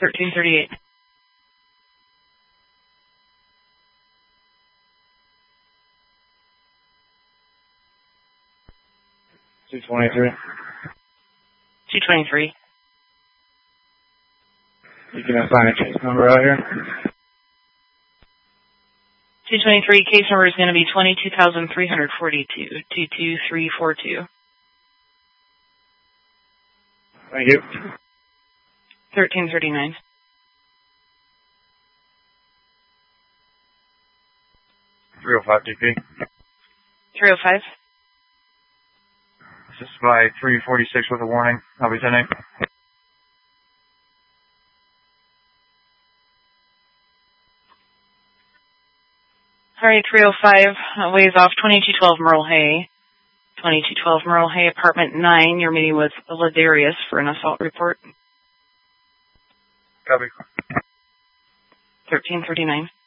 1338. $223. 223. You can assign a case number out here. 223, case number is going to be 22,342, 22342. Thank you. 1339. 305 DP. 305. This is by 346 with a warning. I'll be 10-8. Alright, 305, ways off 2212 Merle Hay. 2212 Merle Hay, apartment 9. You're meeting with Ladarius for an assault report. Copy. 1339.